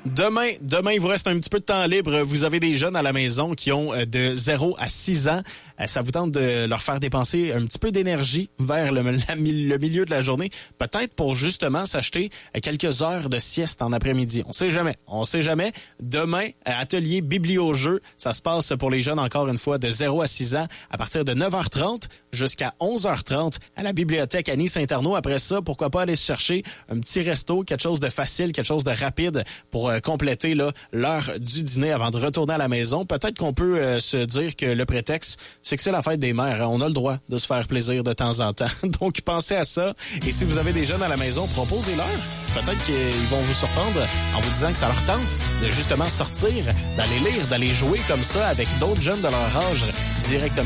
Demain, il vous reste un petit peu de temps libre. Vous avez des jeunes à la maison qui ont de 0 à 6 ans. Ça vous tente de leur faire dépenser un petit peu d'énergie vers le milieu de la journée, peut-être pour justement s'acheter quelques heures de sieste en après-midi. On sait jamais. Demain, atelier biblio-jeu, ça se passe pour les jeunes, encore une fois, de 0 à 6 ans, à partir de 9h30 jusqu'à 11h30 à la bibliothèque Annie-Saint-Arnaud. Après ça, pourquoi pas aller se chercher un petit resto, quelque chose de facile, quelque chose de rapide pour compléter là, l'heure du dîner avant de retourner à la maison. Peut-être qu'on peut se dire que le prétexte, c'est que c'est la fête des mères. Hein? On a le droit de se faire plaisir de temps en temps. Donc, pensez à ça. Et si vous avez des jeunes à la maison, proposez-leur. Peut-être qu'ils vont vous surprendre en vous disant que ça leur tente de justement sortir, d'aller lire, d'aller jouer comme ça avec d'autres jeunes de leur âge directement.